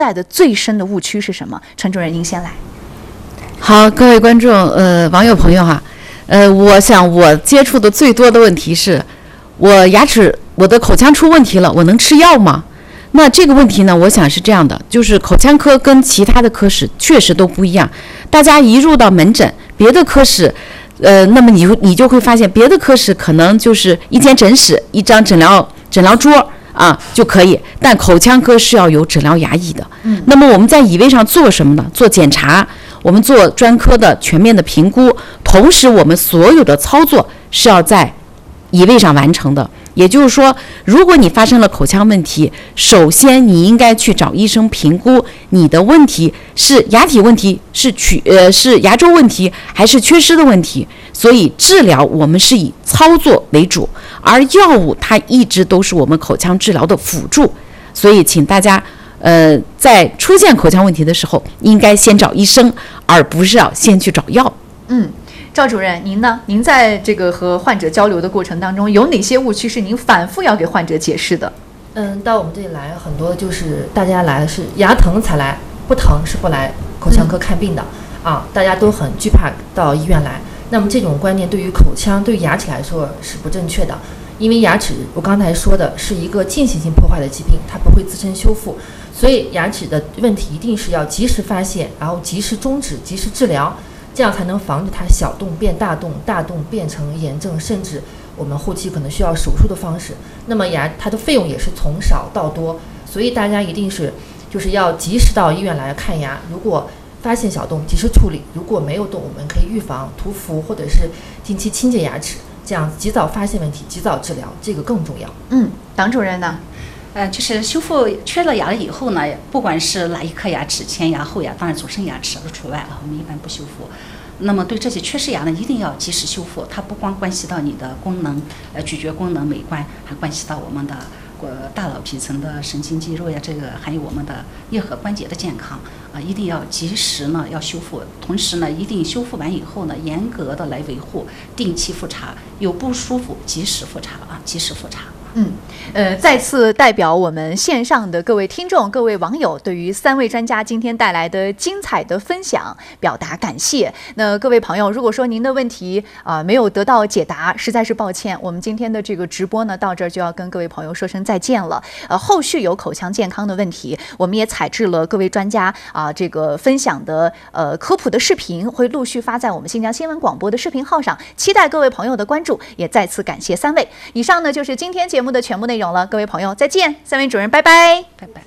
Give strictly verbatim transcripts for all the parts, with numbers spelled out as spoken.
在的最深的误区是什么？陈主任，您先来。 好，各位观众，呃，网友朋友哈，呃，我想我接触的最多的问题是，我牙齿我的口腔出问题了，我能吃药吗？那这个问题呢，我想是这样的，就是口腔科跟其他的科室确实都不一样。大家一入到门诊，别的科室，呃，那么你你就会发现，别的科室可能就是一间诊室，一张诊疗诊疗桌啊就可以，但口腔科是要有诊疗牙医的。嗯，那么我们在乙位上做什么呢？做检查，我们做专科的全面的评估，同时我们所有的操作是要在乙位上完成的。也就是说，如果你发生了口腔问题，首先你应该去找医生评估你的问题是牙体问题，是龋呃是牙周问题，还是缺失的问题。所以治疗我们是以操作为主，而药物它一直都是我们口腔治疗的辅助。所以请大家呃在出现口腔问题的时候，应该先找医生，而不是要先去找药。 嗯。赵主任，您呢？您在这个和患者交流的过程当中，有哪些误区是您反复要给患者解释的？ 嗯，到我们这里来，很多就是大家来的是牙疼才来，不疼是不来口腔科看病的、嗯、啊，大家都很惧怕到医院来。那么这种观念对于口腔、对于牙齿来说是不正确的，因为牙齿我刚才说的是一个进行性破坏的疾病，它不会自身修复，所以牙齿的问题一定是要及时发现，然后及时终止，及时治疗。这样才能防止它小洞变大洞，大洞变成炎症，甚至我们后期可能需要手术的方式。那么牙它的费用也是从少到多，所以大家一定是就是要及时到医院来看牙。如果发现小洞，及时处理；如果没有洞，我们可以预防涂氟或者是定期清洁牙齿，这样及早发现问题，及早治疗，这个更重要。 嗯，党主任呢？ 呃，就是修复缺了牙了以后呢，不管是哪一颗牙齿，前牙、后牙，当然左生牙齿不除外啊，我们一般不修复。那么对这些缺失牙呢，一定要及时修复。它不光关系到你的功能，呃，咀嚼功能、美观，还关系到我们的呃大脑皮层的神经肌肉呀，这个还有我们的颞颌关节的健康啊、呃，一定要及时呢要修复。同时呢，一定修复完以后呢，严格的来维护，定期复查，有不舒服及时复查啊，及时复查。 嗯，呃，再次代表我们线上的各位听众、各位网友，对于三位专家今天带来的精彩的分享表达感谢。那各位朋友，如果说您的问题啊、呃、没有得到解答，实在是抱歉。我们今天的这个直播呢，到这儿就要跟各位朋友说声再见了。呃，后续有口腔健康的问题，我们也采制了各位专家啊、呃、这个分享的呃科普的视频，会陆续发在我们新疆新闻广播的视频号上，期待各位朋友的关注。也再次感谢三位。以上呢就是今天节目节目的全部内容了，各位朋友再见，三位主任拜拜， 拜拜。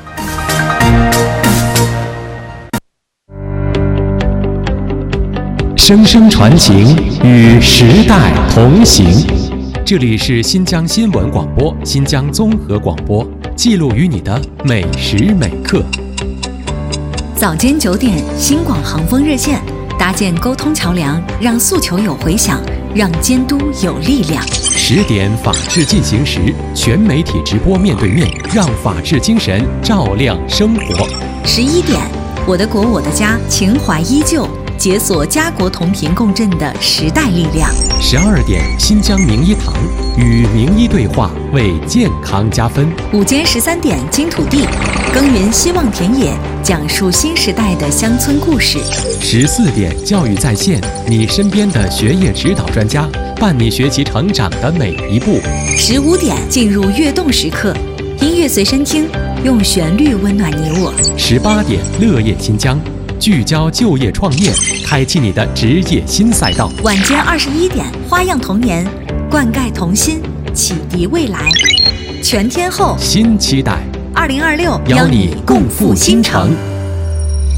声声传情，与时代同行。这里是新疆新闻广播、新疆综合广播，记录于你的每时每刻。 早间九点，新广航风热线搭建沟通桥梁，让诉求有回响，让监督有力量。 十点法治进行时，全媒体直播面对面，让法治精神照亮生活。 十一点，我的国我的家，情怀依旧，解锁家国同频共振的时代力量。 十二点，新疆名医堂与名医对话，为健康加分。 午间十三点，金土地耕耘希望田野，讲述新时代的乡村故事。 十四点，教育在线，你身边的学业指导专家，伴你学习成长的每一步。 十五点，进入跃动时刻，音乐随身听，用旋律温暖你我。 十八点，乐业新疆，聚焦就业创业，开启你的职业新赛道。 晚间二十一点，花样童年，灌溉童心，启迪未来。全天候新期待， 二零二六邀你共赴新城。